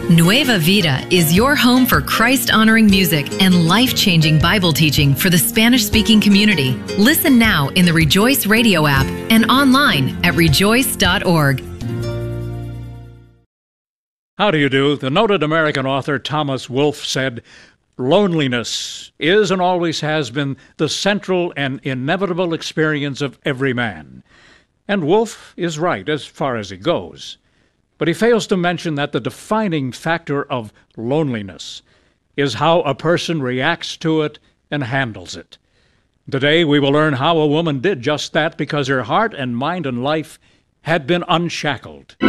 Nueva Vida is your home for Christ-honoring music and life-changing Bible teaching for the Spanish-speaking community. Listen now in the Rejoice Radio app and online at rejoice.org. How do you do? The noted American author Thomas Wolfe said, "Loneliness is and always has been the central and inevitable experience of every man." And Wolfe is right as far as he goes. But he fails to mention that the defining factor of loneliness is how a person reacts to it and handles it. Today we will learn how a woman did just that because her heart and mind and life had been unshackled.